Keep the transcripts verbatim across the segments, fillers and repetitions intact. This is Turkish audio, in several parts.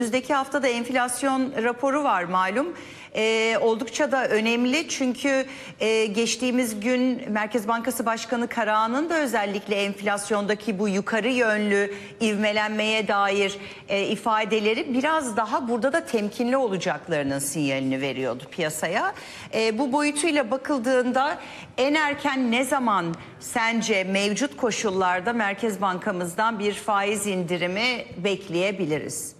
Önümüzdeki haftada enflasyon raporu var malum. Ee, oldukça da önemli çünkü e, geçtiğimiz gün Merkez Bankası Başkanı Karahan'ın da özellikle enflasyondaki bu yukarı yönlü ivmelenmeye dair e, ifadeleri biraz daha burada da temkinli olacaklarının sinyalini veriyordu piyasaya. E, bu boyutuyla bakıldığında en erken ne zaman sence mevcut koşullarda Merkez Bankamızdan bir faiz indirimi bekleyebiliriz?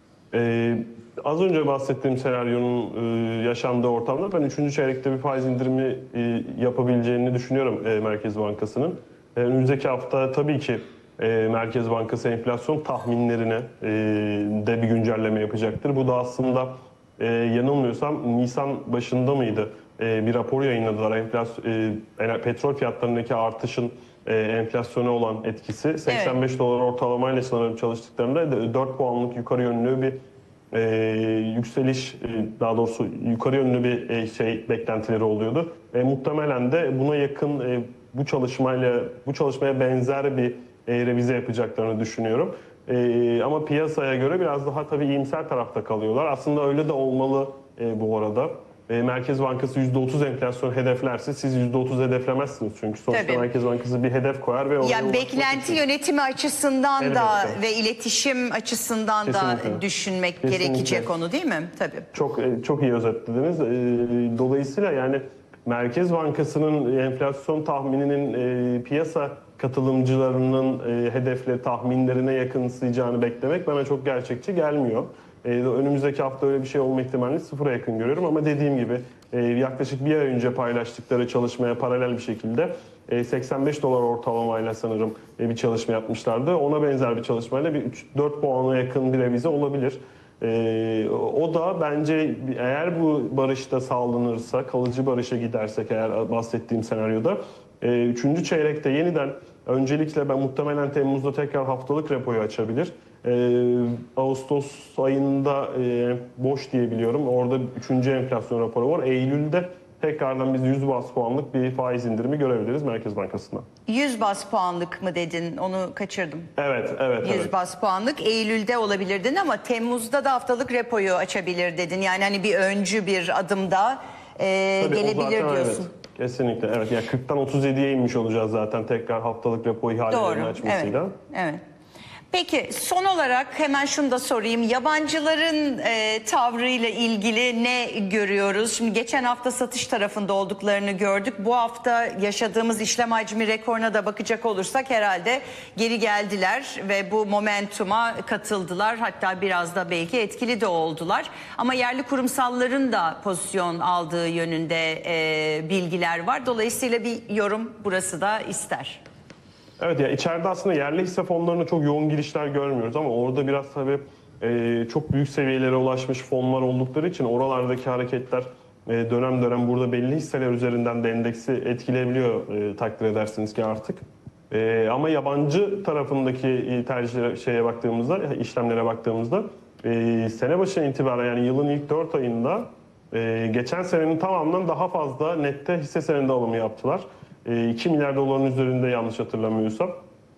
Ee, az önce bahsettiğim senaryonun e, yaşandığı ortamda ben üçüncü çeyrekte bir faiz indirimi e, yapabileceğini düşünüyorum e, Merkez Bankası'nın. E, önümüzdeki hafta tabii ki e, Merkez Bankası enflasyon tahminlerine e, de bir güncelleme yapacaktır. Bu da aslında e, yanılmıyorsam Nisan başında mıydı? E, bir rapor yayınladılar. Enflasyon, e, petrol fiyatlarındaki artışın e, enflasyona olan etkisi seksen beş evet. dolar ortalamayla sanırım çalıştıklarında dört puanlık yukarı yönlü bir e, yükseliş, e, daha doğrusu yukarı yönlü bir e, şey beklentileri oluyordu. E, muhtemelen de buna yakın e, bu çalışmayla bu çalışmaya benzer bir e, revize yapacaklarını düşünüyorum. E, ama piyasaya göre biraz daha tabii iyimser tarafta kalıyorlar. Aslında öyle de olmalı e, bu arada. E, Merkez Bankası yüzde otuz enflasyon hedeflerse siz yüzde otuz hedeflemezsiniz. Çünkü sonuçta Tabii. Merkez Bankası bir hedef koyar ve... Yani beklenti yönetimi açısından Elbette. da ve iletişim açısından Kesinlikle. da düşünmek Kesinlikle. gerekecek onu, değil mi? Tabii. Çok çok iyi özetlediniz. E, dolayısıyla yani Merkez Bankası'nın enflasyon tahmininin e, piyasa katılımcılarının e, hedefle tahminlerine yakınsayacağını beklemek bana çok gerçekçi gelmiyor. E, önümüzdeki hafta öyle bir şey olma ihtimalini sıfıra yakın görüyorum ama dediğim gibi e, yaklaşık bir ay önce paylaştıkları çalışmaya paralel bir şekilde e, seksen beş dolar ortalamayla sanırım e, bir çalışma yapmışlardı. Ona benzer bir çalışmayla bir üç dört puana yakın bir revize olabilir. Ee, o da bence eğer bu barışta sağlanırsa, kalıcı barışa gidersek eğer bahsettiğim senaryoda e, üçüncü çeyrekte yeniden öncelikle ben muhtemelen Temmuz'da tekrar haftalık repoyu açabilir. Ee, Ağustos ayında e, boş diyebiliyorum. Orada üçüncü enflasyon raporu var. Eylül'de tekrardan biz yüz baz puanlık bir faiz indirimi görebiliriz Merkez Bankası'ndan. yüz baz puanlık mı dedin? Onu kaçırdım. Evet, evet. yüz evet. baz puanlık Eylül'de olabilir dedin ama Temmuz'da da haftalık repoyu açabilir dedin. Yani hani bir öncü bir adımda e, Tabii, gelebilir zaten, diyorsun. Evet. Kesinlikle evet. Yani kırktan otuz yediye inmiş olacağız zaten tekrar haftalık repo ihalelerini açmasıyla. Evet. Evet. Peki son olarak hemen şunu da sorayım. Yabancıların e, tavrıyla ilgili ne görüyoruz? Şimdi geçen hafta satış tarafında olduklarını gördük. Bu hafta yaşadığımız işlem hacmi rekoruna da bakacak olursak herhalde geri geldiler ve bu momentuma katıldılar. Hatta biraz da belki etkili de oldular. Ama yerli kurumsalların da pozisyon aldığı yönünde e, bilgiler var. Dolayısıyla bir yorum burası da ister. Evet ya içeride aslında yerli hisse fonlarına çok yoğun girişler görmüyoruz ama orada biraz tabii e, çok büyük seviyelere ulaşmış fonlar oldukları için oralardaki hareketler e, dönem dönem burada belli hisseler üzerinden de endeksi etkileyebiliyor e, takdir edersiniz ki artık. E, ama yabancı tarafındaki tercihlere şeye baktığımızda, işlemlere baktığımızda e, sene başına itibaren yani yılın ilk dört ayında e, geçen senenin tamamından daha fazla nette hisse senedi alımı yaptılar. iki milyar doların üzerinde yanlış hatırlamıyorsam.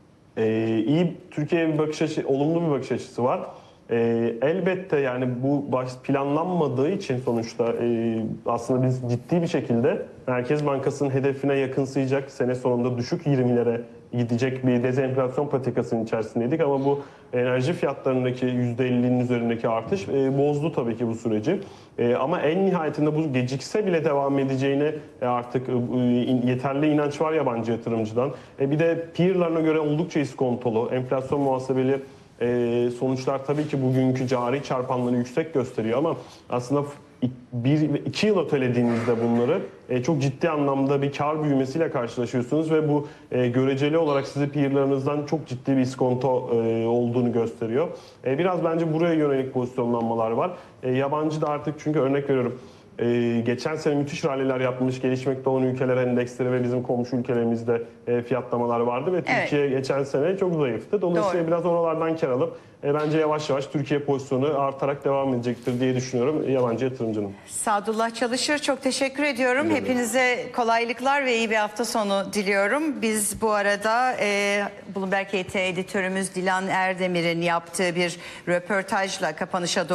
Ee, iyi Türkiye'ye bir bakış açısı, olumlu bir bakış açısı var. Ee, elbette yani bu baş, planlanmadığı için sonuçta e, aslında biz ciddi bir şekilde Merkez Bankası'nın hedefine yakınsayacak sene sonunda düşük yirmilere gidecek bir dezenflasyon patikasının içerisindeydik ama bu enerji fiyatlarındaki yüzde ellinin üzerindeki artış e, bozdu tabii ki bu süreci. E, ama en nihayetinde bu gecikse bile devam edeceğine e, artık e, yeterli inanç var yabancı yatırımcıdan. E, bir de peer'larına göre oldukça iskontolu, enflasyon muhasebeli e, sonuçlar tabii ki bugünkü cari çarpanları yüksek gösteriyor ama aslında bir iki yıl ötelediğinizde bunları e, çok ciddi anlamda bir kar büyümesiyle karşılaşıyorsunuz ve bu e, göreceli olarak sizi peer'larınızdan çok ciddi bir iskonto e, olduğunu gösteriyor. E, biraz bence buraya yönelik pozisyonlanmalar var. E, yabancı da artık çünkü örnek veriyorum e, geçen sene müthiş ralliler yapmış gelişmekte olan ülkeler endeksleri ve bizim komşu ülkelerimizde e, fiyatlamalar vardı ve Evet. Türkiye geçen sene çok zayıftı. Dolayısıyla Doğru. biraz oralardan kar alıp e, bence yavaş yavaş Türkiye pozisyonu artarak devam edecektir diye düşünüyorum yabancı yatırımcının. Sadullah Çalışır, çok teşekkür ediyorum. Evet. Hepinize kolaylıklar ve iyi bir hafta sonu diliyorum. Biz bu arada e, Bloomberg H T editörümüz Dilan Erdemir'in yaptığı bir röportajla kapanışa doğru